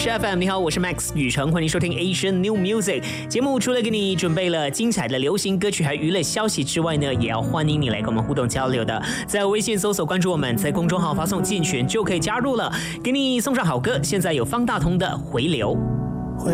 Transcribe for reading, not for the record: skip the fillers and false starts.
是 FM， 你好，我是 Max 宇成，欢迎收听 Asian New Music 节目。除了给你准备了精彩的流行歌曲还娱乐消息之外呢，也要欢迎你来跟我们互动交流的。在微信搜索关注我们，在公众号发送进群就可以加入了，给你送上好歌。现在有方大同的回流。